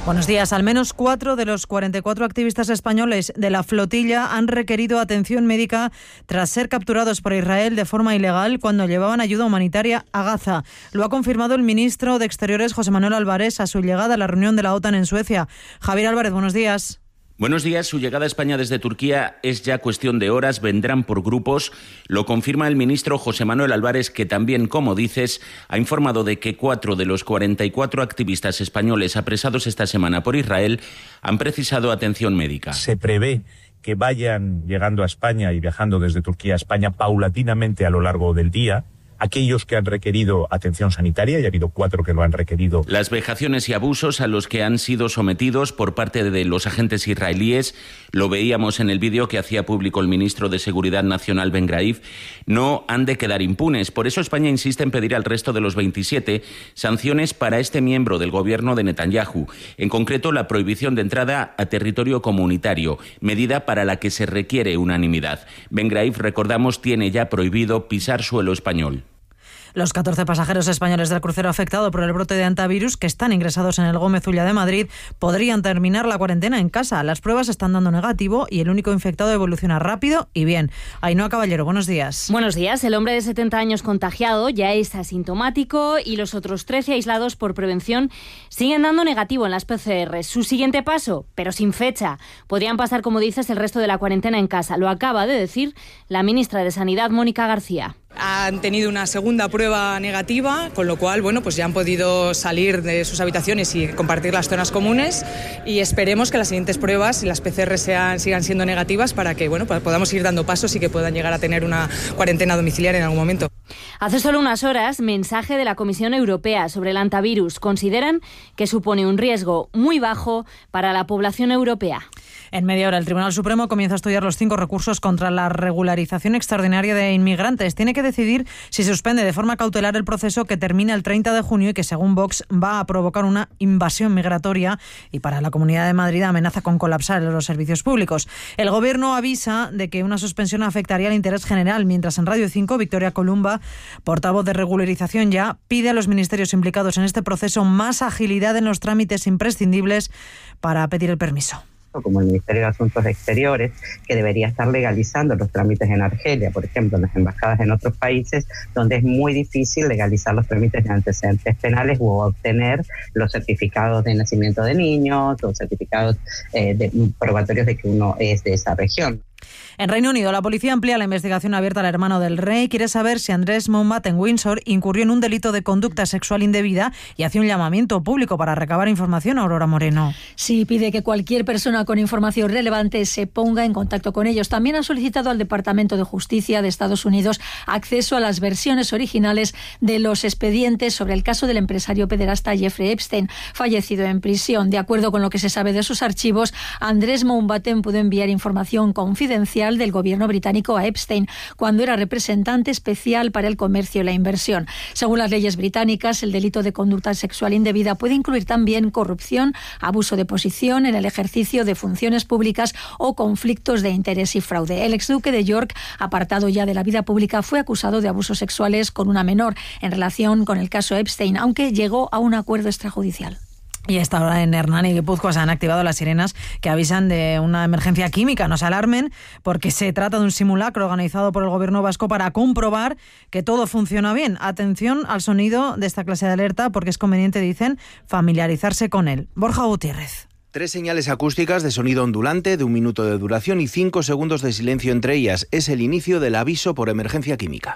Buenos días. Al menos 4 de los 44 activistas españoles de la flotilla han requerido atención médica tras ser capturados por Israel de forma ilegal cuando llevaban ayuda humanitaria a Gaza. Lo ha confirmado el ministro de Exteriores, José Manuel Álvarez, a su llegada a la reunión de la OTAN en Suecia. Javier Álvarez, buenos días. Buenos días. Su llegada a España desde Turquía es ya cuestión de horas. Vendrán por grupos. Lo confirma el ministro José Manuel Álvarez, que también, como dices, ha informado de que 4 de los 44 activistas españoles apresados esta semana por Israel han precisado atención médica. Se prevé que vayan llegando a España y viajando desde Turquía a España paulatinamente a lo largo del día aquellos que han requerido atención sanitaria, y ha habido 4 que lo han requerido. Las vejaciones y abusos a los que han sido sometidos por parte de los agentes israelíes, lo veíamos en el vídeo que hacía público el ministro de Seguridad Nacional, Ben Graif, no han de quedar impunes. Por eso España insiste en pedir al resto de los 27 sanciones para este miembro del gobierno de Netanyahu. En concreto, la prohibición de entrada a territorio comunitario, medida para la que se requiere unanimidad. Ben Graif, recordamos, tiene ya prohibido pisar suelo español. Los 14 pasajeros españoles del crucero afectado por el brote de hantavirus, que están ingresados en el Gómez Ulla de Madrid, podrían terminar la cuarentena en casa. Las pruebas están dando negativo y el único infectado evoluciona rápido y bien. Ainhoa Caballero, buenos días. Buenos días. El hombre de 70 años contagiado ya es asintomático y los otros 13 aislados por prevención siguen dando negativo en las PCR. Su siguiente paso, pero sin fecha. Podrían pasar, como dices, el resto de la cuarentena en casa. Lo acaba de decir la ministra de Sanidad, Mónica García. Han tenido una segunda prueba negativa, con lo cual, pues ya han podido salir de sus habitaciones y compartir las zonas comunes, y esperemos que las siguientes pruebas y las PCR sigan siendo negativas para que, podamos ir dando pasos y que puedan llegar a tener una cuarentena domiciliaria en algún momento. Hace solo unas horas, mensaje de la Comisión Europea sobre el hantavirus. Consideran que supone un riesgo muy bajo para la población europea. En media hora, el Tribunal Supremo comienza a estudiar los 5 recursos contra la regularización extraordinaria de inmigrantes. Tiene que decidir si suspende de forma cautelar el proceso que termina el 30 de junio y que, según Vox, va a provocar una invasión migratoria y para la Comunidad de Madrid amenaza con colapsar los servicios públicos. El Gobierno avisa de que una suspensión afectaría al interés general, mientras en Radio 5, Victoria Columba, portavoz de regularización ya, pide a los ministerios implicados en este proceso más agilidad en los trámites imprescindibles para pedir el permiso. Como el Ministerio de Asuntos Exteriores, que debería estar legalizando los trámites en Argelia, por ejemplo, en las embajadas en otros países, donde es muy difícil legalizar los trámites de antecedentes penales u obtener los certificados de nacimiento de niños o certificados probatorios de que uno es de esa región. En Reino Unido, la policía amplía la investigación abierta al hermano del rey. Quiere saber si Andrés Mountbatten Windsor incurrió en un delito de conducta sexual indebida y hace un llamamiento público para recabar información. Aurora Moreno. Sí, pide que cualquier persona con información relevante se ponga en contacto con ellos. También ha solicitado al Departamento de Justicia de Estados Unidos acceso a las versiones originales de los expedientes sobre el caso del empresario pederasta Jeffrey Epstein, fallecido en prisión. De acuerdo con lo que se sabe de sus archivos, Andrés Mountbatten pudo enviar información confidencial del gobierno británico a Epstein cuando era representante especial para el comercio y la inversión. Según las leyes británicas, el delito de conducta sexual indebida puede incluir también corrupción, abuso de posición en el ejercicio de funciones públicas o conflictos de interés y fraude. El exduque de York, apartado ya de la vida pública, fue acusado de abusos sexuales con una menor en relación con el caso Epstein, aunque llegó a un acuerdo extrajudicial. Y hasta ahora en Hernán y Guipúzcoa se han activado las sirenas que avisan de una emergencia química. No se alarmen porque se trata de un simulacro organizado por el Gobierno vasco para comprobar que todo funciona bien. Atención al sonido de esta clase de alerta porque es conveniente, dicen, familiarizarse con él. Borja Gutiérrez. 3 señales acústicas de sonido ondulante de 1 minuto de duración y 5 segundos de silencio entre ellas. Es el inicio del aviso por emergencia química.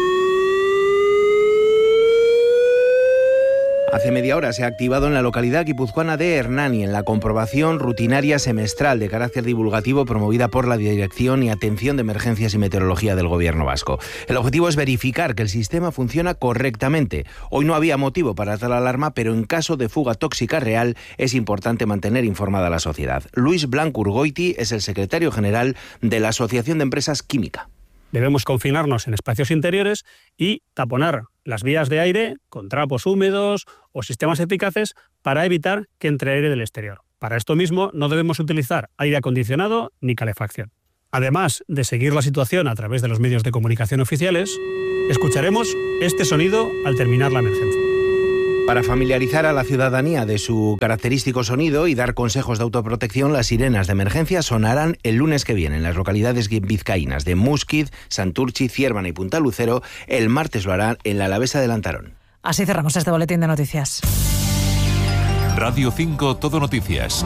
Hace media hora se ha activado en la localidad guipuzcoana de Hernani en la comprobación rutinaria semestral de carácter divulgativo promovida por la Dirección y Atención de Emergencias y Meteorología del Gobierno vasco. El objetivo es verificar que el sistema funciona correctamente. Hoy no había motivo para tal alarma, pero en caso de fuga tóxica real es importante mantener informada a la sociedad. Luis Blanco Urgoiti es el secretario general de la Asociación de Empresas Química. Debemos confinarnos en espacios interiores y taponar las vías de aire con trapos húmedos o sistemas eficaces para evitar que entre aire del exterior. Para esto mismo no debemos utilizar aire acondicionado ni calefacción. Además de seguir la situación a través de los medios de comunicación oficiales, escucharemos este sonido al terminar la emergencia. Para familiarizar a la ciudadanía de su característico sonido y dar consejos de autoprotección, las sirenas de emergencia sonarán el lunes que viene en las localidades vizcaínas de Músquiz, Santurchi, Ciérvana y Punta Lucero. El martes lo harán en la Alavesa de Lantarón. Así cerramos este boletín de noticias. Radio 5 Todo Noticias.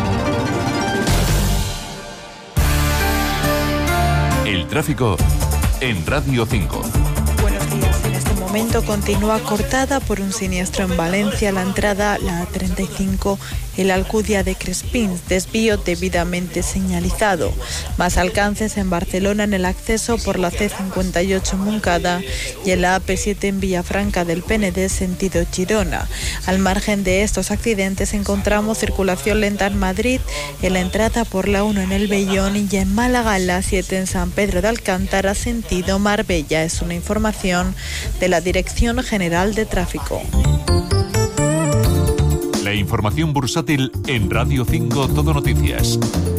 El tráfico en Radio 5. Buenos días. En este momento continúa cortada por un siniestro en Valencia la entrada, la A35, el Alcudia de Crespins, desvío debidamente señalizado. Más alcances en Barcelona en el acceso por la C58 Montcada y en la AP7 en Villafranca del Penedès sentido Girona. Al margen de estos accidentes encontramos circulación lenta en Madrid, en la entrada por la 1 en el Bellón y en Málaga en la 7 en San Pedro de Alcántara sentido Marbella. Es una información de la Dirección General de Tráfico. La información bursátil en Radio 5 Todo Noticias.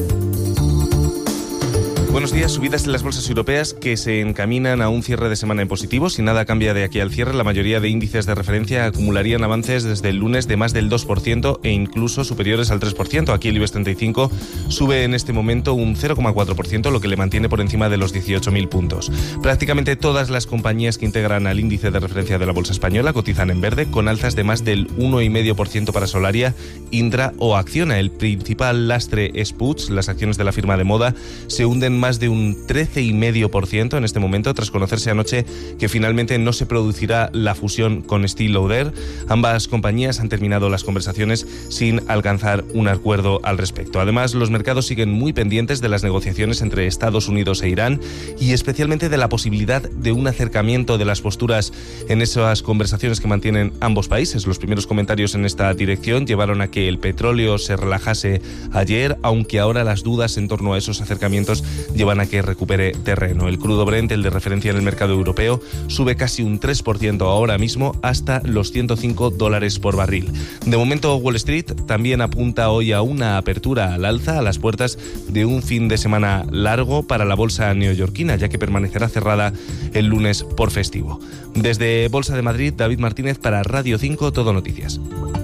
Buenos días. Subidas en las bolsas europeas que se encaminan a un cierre de semana en positivo. Si nada cambia de aquí al cierre, la mayoría de índices de referencia acumularían avances desde el lunes de más del 2% e incluso superiores al 3%. Aquí el IBEX 35 sube en este momento un 0,4%, lo que le mantiene por encima de los 18.000 puntos. Prácticamente todas las compañías que integran al índice de referencia de la bolsa española cotizan en verde, con alzas de más del 1,5% para Solaria, Indra o Acciona. El principal lastre es Puig. Las acciones de la firma de moda se hunden más de un 13,5% en este momento, tras conocerse anoche que finalmente no se producirá la fusión con Estée Lauder. Ambas compañías han terminado las conversaciones sin alcanzar un acuerdo al respecto. Además, los mercados siguen muy pendientes de las negociaciones entre Estados Unidos e Irán y especialmente de la posibilidad de un acercamiento de las posturas en esas conversaciones que mantienen ambos países. Los primeros comentarios en esta dirección llevaron a que el petróleo se relajase ayer, aunque ahora las dudas en torno a esos acercamientos llevan a que recupere terreno. El crudo Brent, el de referencia en el mercado europeo, sube casi un 3% ahora mismo hasta los $105 por barril. De momento, Wall Street también apunta hoy a una apertura al alza a las puertas de un fin de semana largo para la bolsa neoyorquina, ya que permanecerá cerrada el lunes por festivo. Desde Bolsa de Madrid, David Martínez para Radio 5 Todo Noticias.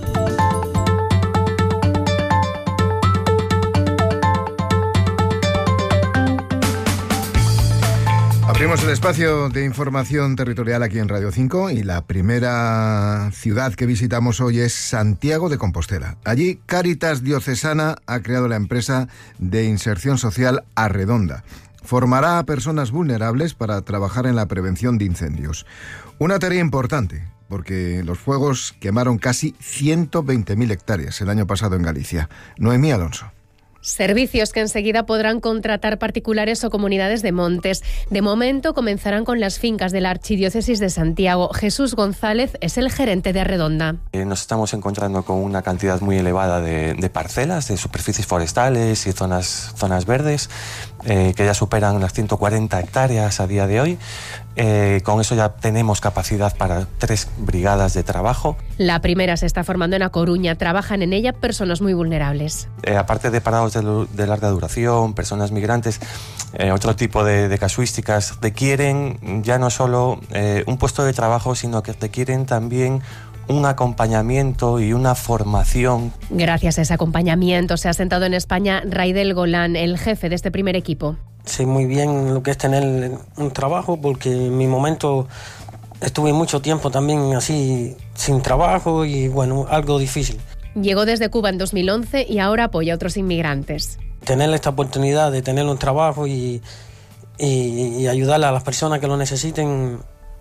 Abrimos el espacio de información territorial aquí en Radio 5 y la primera ciudad que visitamos hoy es Santiago de Compostela. Allí, Cáritas Diocesana ha creado la empresa de inserción social Arredonda. Formará a personas vulnerables para trabajar en la prevención de incendios. Una tarea importante, porque los fuegos quemaron casi 120.000 hectáreas el año pasado en Galicia. Noemí Alonso. Servicios que enseguida podrán contratar particulares o comunidades de montes. De momento comenzarán con las fincas de la Archidiócesis de Santiago. Jesús González es el gerente de Arredonda. Nos estamos encontrando con una cantidad muy elevada de parcelas, de superficies forestales y zonas verdes, que ya superan las 140 hectáreas a día de hoy. Con eso ya tenemos capacidad para 3 brigadas de trabajo. La primera se está formando en A Coruña. Trabajan en ella personas muy vulnerables. Aparte de parados de larga duración, personas migrantes, otro tipo de casuísticas requieren ya no solo un puesto de trabajo, sino que requieren también un acompañamiento y una formación. Gracias a ese acompañamiento se ha sentado en España Raidel Golán, el jefe de este primer equipo. Sé muy bien lo que es tener un trabajo, porque en mi momento estuve mucho tiempo también así sin trabajo y bueno, algo difícil. Llegó desde Cuba en 2011 y ahora apoya a otros inmigrantes. Tener esta oportunidad de tener un trabajo y ayudar a las personas que lo necesiten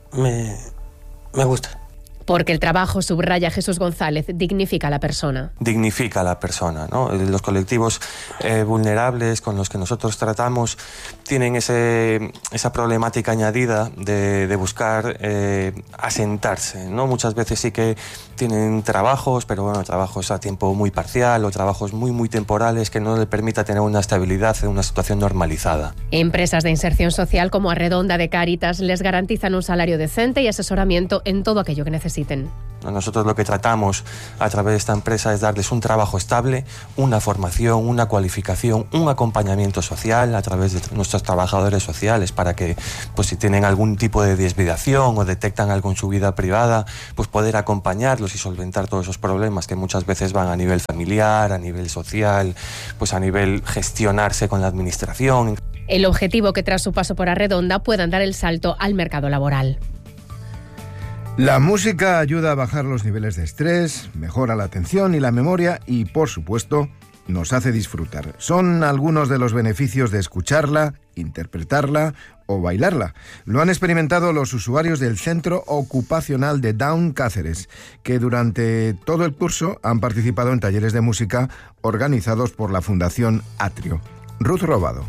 me gusta. Porque el trabajo, subraya Jesús González, dignifica a la persona. Dignifica a la persona, ¿no? Los colectivos vulnerables con los que nosotros tratamos tienen esa problemática añadida de buscar asentarse, ¿no? Muchas veces sí que tienen trabajos, pero bueno, trabajos a tiempo muy parcial o trabajos muy temporales que no les permita tener una estabilidad en una situación normalizada. Empresas de inserción social como Arredonda de Cáritas les garantizan un salario decente y asesoramiento en todo aquello que necesitan. necesiten. Nosotros lo que tratamos a través de esta empresa es darles un trabajo estable, una formación, una cualificación, un acompañamiento social a través de nuestros trabajadores sociales para que, pues si tienen algún tipo de desviación o detectan algo en su vida privada, pues poder acompañarlos y solventar todos esos problemas que muchas veces van a nivel familiar, a nivel social, pues a nivel gestionarse con la administración. El objetivo que tras su paso por Arredonda puedan dar el salto al mercado laboral. La música ayuda a bajar los niveles de estrés, mejora la atención y la memoria y, por supuesto, nos hace disfrutar. Son algunos de los beneficios de escucharla, interpretarla o bailarla. Lo han experimentado los usuarios del Centro Ocupacional de Down Cáceres, que durante todo el curso han participado en talleres de música organizados por la Fundación Atrio. Ruth Robado.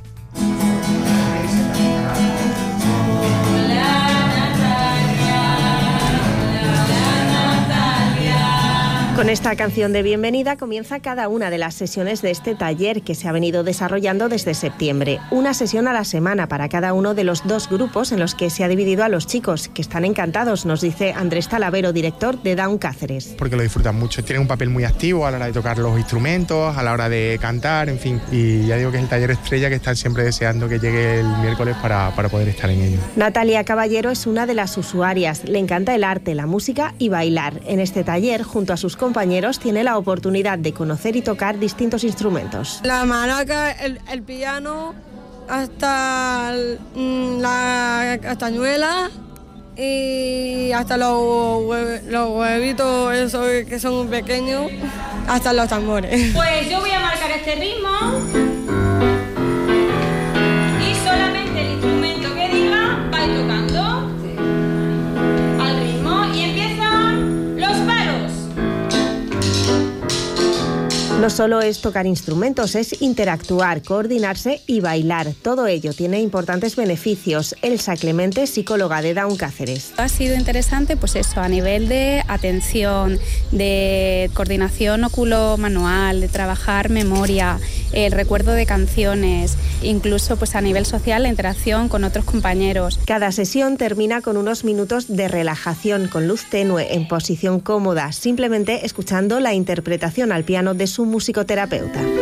Con esta canción de bienvenida comienza cada una de las sesiones de este taller que se ha venido desarrollando desde septiembre. Una sesión a la semana para cada uno de los 2 grupos en los que se ha dividido a los chicos, que están encantados, nos dice Andrés Talavero, director de Down Cáceres. Porque lo disfrutan mucho, tienen un papel muy activo a la hora de tocar los instrumentos, a la hora de cantar, en fin. Y ya digo que es el taller estrella que están siempre deseando que llegue el miércoles para poder estar en ello. Natalia Caballero es una de las usuarias. Le encanta el arte, la música y bailar. En este taller, junto a sus compañeros, tiene la oportunidad de conocer y tocar distintos instrumentos. La maraca, el piano, hasta la castañuela y hasta los huevitos esos que son pequeños, hasta los tambores. Pues yo voy a marcar este ritmo y solamente el instrumento que diga va a ir tocando al ritmo y empiezan los paros. No solo es tocar instrumentos, es interactuar, coordinarse y bailar. Todo ello tiene importantes beneficios. Elsa Clemente, psicóloga de Down Cáceres. Ha sido interesante, pues eso, a nivel de atención, de coordinación óculo-manual, de trabajar memoria, el recuerdo de canciones, incluso pues a nivel social la interacción con otros compañeros. Cada sesión termina con unos minutos de relajación con luz tenue, en posición cómoda, simplemente escuchando la interpretación al piano de su musicoterapeuta.